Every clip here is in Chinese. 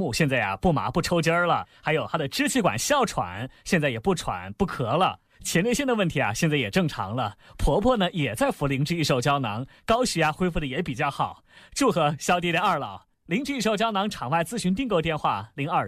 目现在呀不麻不抽筋儿了，还有她的支气管哮喘，现在也不喘不咳了。前列腺的问题啊，现在也正常了。婆婆呢也在服灵芝益寿胶囊，高血压恢复的也比较好。祝贺肖爹爹二老！灵芝益寿胶囊场外咨询订购电话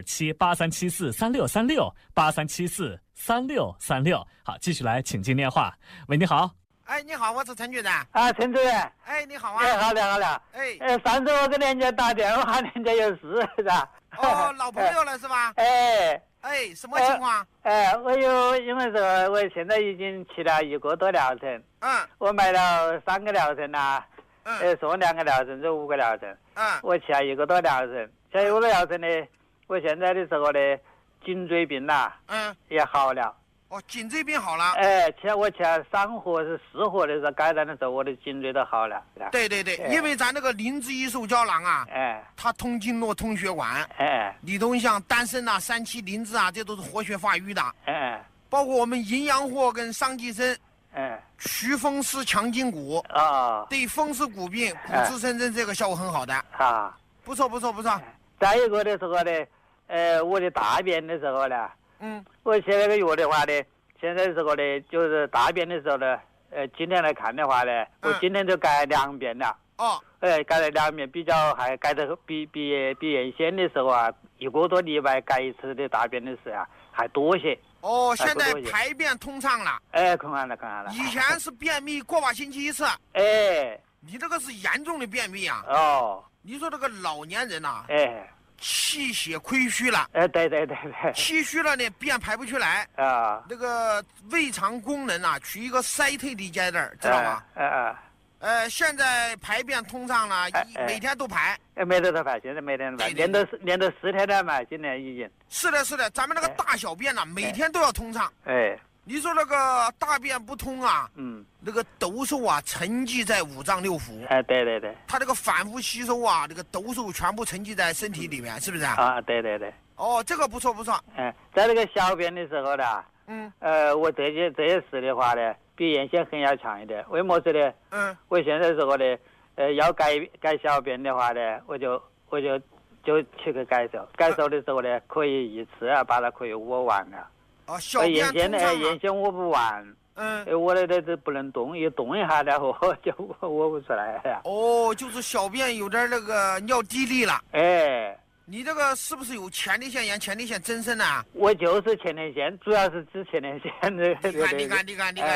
0278374363683743633636。好，继续来请进电话。喂，你好。 哎，你好，我是陈主任。 啊，陈主任。 哎，你好啊。 哎，好了好了。上次我给人家打电话，人家有事是吧？ 哦，老朋友了是吧？什么情况？ 因为我现在已经去了1个多疗程。我买了3个疗程啦。送2个疗程，这5个疗程。我去了1个多疗程，去了1个多疗程呢，我现在的时候呢，颈椎病啦，也好了。 哦，颈椎病好了。 我去了3盒是4盒的时候感染的时候，我的颈椎都好了。 对，因为咱那个灵芝益寿胶囊啊，它通经络、通血管，里头像丹参啊、三七灵芝啊，这都是活血化瘀的。包括我们阴阳货跟桑寄生。祛风湿强筋骨对风湿骨病、骨质增生这个效果很好的不错。 再一个的时候呢，我的大便的时候呢，我吃那个药的话呢，现在的时候呢，就是大便的时候呢，今天来看的话呢，我今天就改2遍了。改了2遍，比较还改的比原先的时候啊，1个多礼拜改1次的大便的事啊，还多些。 现在排便通畅了。 通畅了。 以前是便秘，过把星期1次。你这个是严重的便秘啊。你说这个老年人呐，气血亏虚了。 对。 气虚了呢，便排不出来。那个胃肠功能啊，处于一个衰退的阶段，知道吗？现在排便通畅了，每天都排。 每天都排，现在每天都排，连着4天了嘛，今年已经。 是的，咱们那个大小便呢，每天都要通畅。你说那个大便不通啊，那个毒素啊沉积在5脏6腑。 对。 它这个反复吸收啊，这个毒素全部沉积在身体里面，是不是啊？ 对。 这个不错。 在那个小便的时候呢，我这些事的话呢，比原先很要强一点。为么子呢？我现在时候呢，要改小便的话呢，我就去个改手的时候呢，可以一次啊把它可以握完了。 小便通畅。 原先握不完。我的这不能动，一动一下呢，我就握不出来了。 就是小便有点那个尿滴沥了。你这个是不是有前列腺炎、前列腺增生啊？ 我就是前列腺，主要是指前列腺的。 你看，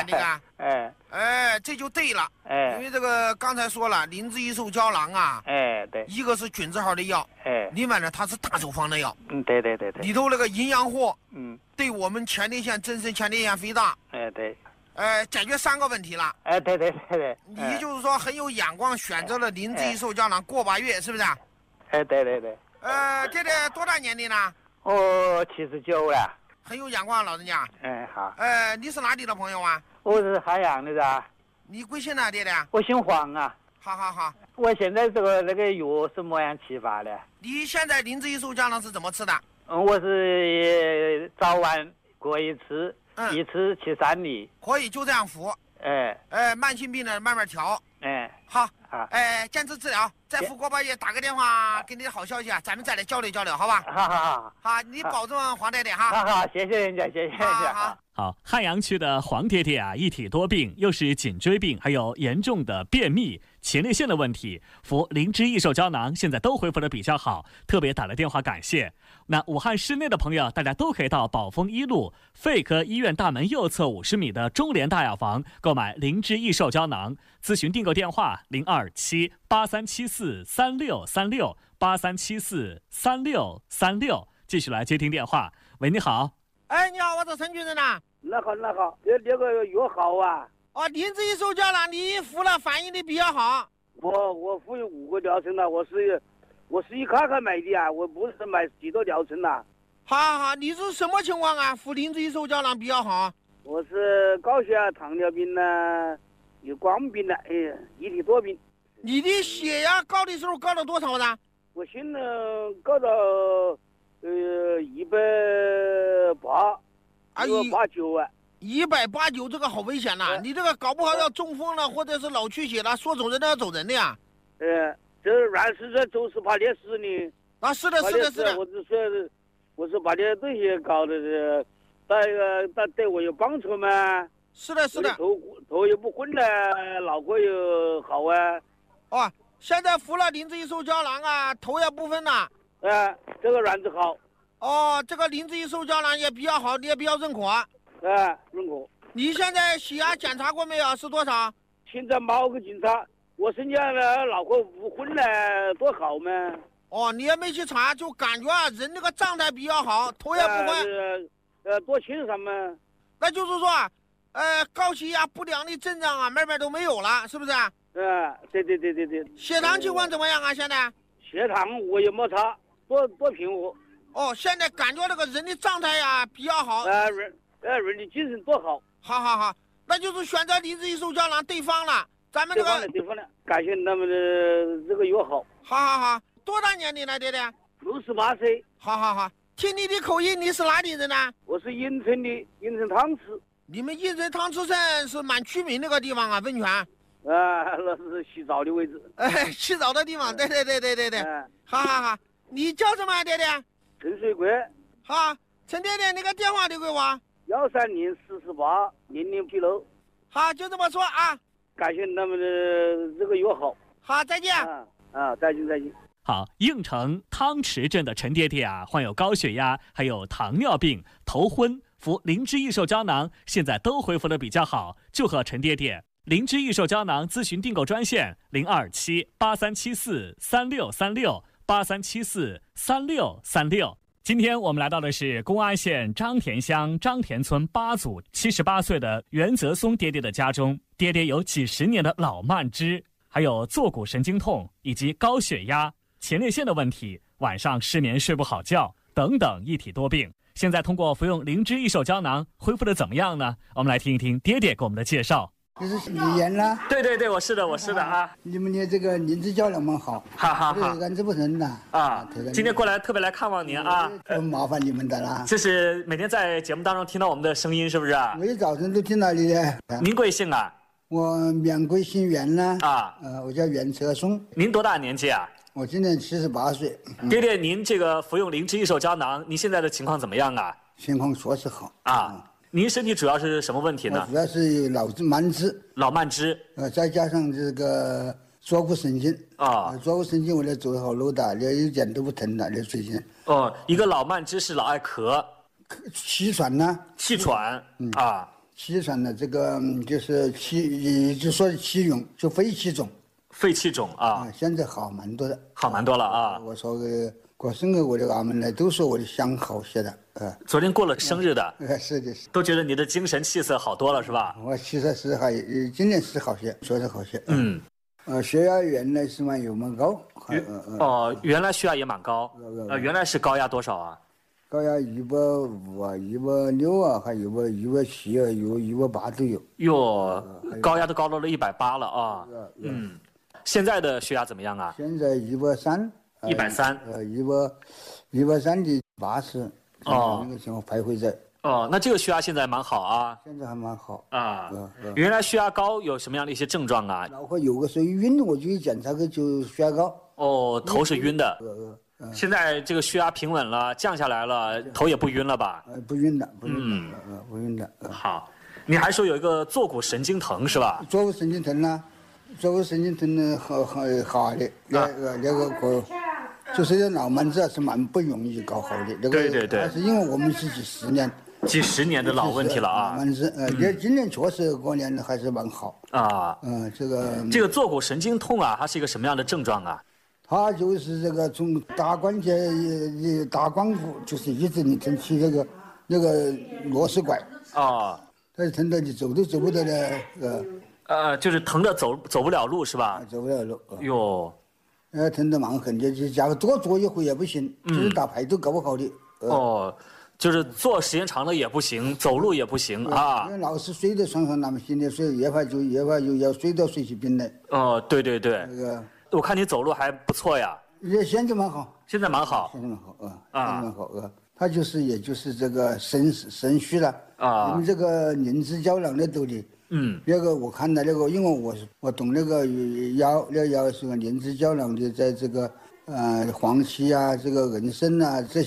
这就对了。因为这个刚才说了，灵芝益寿胶囊啊， 对， 一个是菌字号的药，另外呢，它是大处方的药。 对。 里头那个阴阳货，对我们前列腺增生、前列腺肥大， 对。 解决3个问题了。 对。 你就是说很有眼光，选择了灵芝益寿胶囊，过把月，是不是？ 对。 爹爹多大年龄了 ？79了。 很有眼光，老人家。 好。 你是哪里的朋友啊？ 我是汉阳的噻。 你贵姓呢，爹爹？ 我姓黄啊。 好。 我现在这个那个药是么样吃法的？ 你现在灵芝益寿胶囊是怎么吃的？ 我是早晚各1次，一次吃3粒。 可以就这样服。慢性病呢慢慢调。好。坚持治疗，再服过把月，打个电话给你的好消息啊，咱们再来交流，好吧？好，你保重黄爹爹哈。 好，谢谢人家，谢谢人家。 好，汉阳区的黄爹爹啊，一体多病，又是颈椎病，还有严重的便秘、前列腺的问题，服灵芝益寿胶囊现在都恢复的比较好，特别打了电话感谢。那武汉市内的朋友，大家都可以到宝丰1路肺科医院大门右侧50米的中联大药房购买灵芝益寿胶囊，咨询订购电话02783743363683743636。继续来接听电话。喂，你好。 你好，我是陈主任呐。 那好，这个药好啊。 灵芝益寿胶囊你服了，反应的比较好。 我服有5个疗程了，我是一卡卡买的啊，我不是买几多疗程了。 好，你是什么情况啊？服灵芝益寿胶囊比较好。 我是高血压、糖尿病呢，有光病的，一体多病。 你的血压高的时候高到多少呢？ 我现在高到180，189啊。 189，这个好危险呐！你这个搞不好要中风了，或者是脑缺血了，说走人的要走人的呀。 这软是在走是怕烈死你。 啊，是的，是的，是的。 我是把这些东西搞的是，对我有帮助吗？ 是的，是的。 头又不昏了，脑壳又好啊。 哦，现在服了灵芝益寿胶囊啊，头也不昏了。 这个丸子好。 哦，这个灵芝益寿胶囊也比较好，你也比较认可。 认可。 你现在血压检查过没有？是多少？ 现在没个检查，我身上呢脑壳不昏了，多好嘛。 哦，你也没去查，就感觉人这个状态比较好，头也不昏。 多清爽嘛。 那就是说，高血压不良的症状啊，慢慢都没有了，是不是？ 对。 血糖情况怎么样啊？现在？ 血糖我也没查，多平和。 哦，现在感觉这个人的状态呀比较好。 人的精神多好。 好，那就是选择灵芝益寿胶囊对方了。咱们这个对方了，感谢他们的这个药好。 好，多大年龄了，爹爹 ？68岁。 好，听你的口音，你是哪里人呢？ 我是银城的，银城汤池。 你们银城汤池镇是蛮出名那个地方啊，温泉。 那是洗澡的位置。 洗澡的地方，对。好，你叫什么，爹爹？ 陈水贵。 好，陈爹爹，那个电话留给我。 130480076。 好，就这么说啊。 感谢他们的这个友好。 好，再见。 再见。 好，应城汤池镇的陈爹爹啊，患有高血压，还有糖尿病、头昏，服灵芝益寿胶囊，现在都恢复的比较好，就和陈爹爹。灵芝益寿胶囊咨询订购专线02783743363683743636。今天我们来到的是公安县张田乡张田村8组78岁的袁泽松爹爹的家中。爹爹有几十年的老慢支，还有坐骨神经痛，以及高血压、前列腺的问题，晚上失眠睡不好觉等等一体多病。现在通过服用灵芝益寿胶囊恢复的怎么样呢？我们来听一听爹爹给我们的介绍。 这是李岩啦？ 对，我是的啊。 你们的这个灵芝胶囊蛮好， 好， 俺这不人呐今天过来特别来看望您啊， 麻烦你们的啦。 这是每天在节目当中听到我们的声音，是不是？ 每早晨都听到你的。 您贵姓啊？ 我免贵姓袁啦。我叫袁泽松。 您多大年纪啊？ 我今年78岁。 爹爹，您这个服用灵芝益寿胶囊，您现在的情况怎么样啊？ 情况确实好您身体主要是什么问题呢？ 主要是老慢支，再加上这个坐骨神经坐骨神经我走好路的，一点都不疼了，最近。 一个老慢支是老爱咳， 气喘呢？ 气喘气喘的这个就是就说气肿，就肺气肿。 肺气肿现在好蛮多的，我说过生日我的俺们呢都说我的香好些的。 昨天过了生日的， 是的， 都觉得你的精神气色好多了，是吧？ 我其实是今年是好些，确实好些。血压原来是蛮有蛮高。 原来血压也蛮高。原来是高压多少啊？ 高压150啊，160啊，还有170啊，有180都有。 哟，高压都高到了180了啊。现在的血压怎么样啊？ 现在130。130的80。那个情况徘徊在。 那这个血压现在蛮好啊。 现在还蛮好原来血压高有什么样的一些症状啊？ 脑壳有个时候晕，我就检查个就血压高。 头是晕的。现在这个血压平稳了，降下来了，头也不晕了吧？ 不晕了，不晕了。 好，你还说有一个坐骨神经疼是吧？ 坐骨神经疼呢，好的，那个就是这老慢支是蛮不容易搞好的。 对。 但是因为我们是几十年的老问题了啊。 慢支，今年确实过年还是蛮好这个坐骨神经痛啊，它是一个什么样的症状啊？ 它就是这个从大关节、大关骨，就是一直你疼起那个螺丝拐它是疼的你走都走不得的就是疼的走不了路是吧？ 走不了路哟。 疼得蛮狠的，就假如多坐一会也不行，就是打牌都搞不好的。 就是坐时间长了也不行，走路也不行因为老是睡在床上那么心里睡，越发就要睡到睡起病来。 对。 那个我看你走路还不错呀。 现在蛮好。 现在蛮好。 他也就是这个肾虚了因为这个灵芝胶囊的道理。那个我看到那个，因为我懂那个药是个灵芝胶囊的，在这个黄芪啊，这个人参啊这些。